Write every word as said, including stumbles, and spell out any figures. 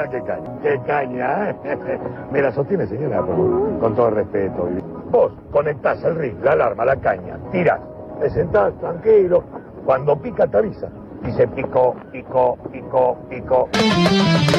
mira qué caña. Qué caña, ¿eh? Me la sostiene, señora, con, con todo el respeto. Vos conectás el rig, la alarma, la caña, tirás, te sentás tranquilo. Cuando pica te avisa. Dice picó, picó, picó, picó.